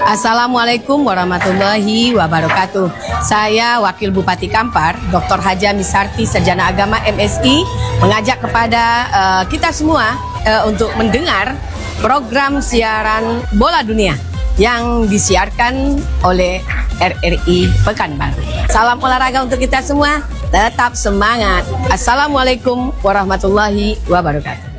Assalamualaikum warahmatullahi wabarakatuh. Saya Wakil Bupati Kampar, Dr. Haja Misarti, Sarjana Agama MSI, mengajak kepada kita semua untuk mendengar program siaran Bola Dunia yang disiarkan oleh RRI Pekanbaru. Salam olahraga untuk kita semua, tetap semangat. Assalamualaikum warahmatullahi wabarakatuh.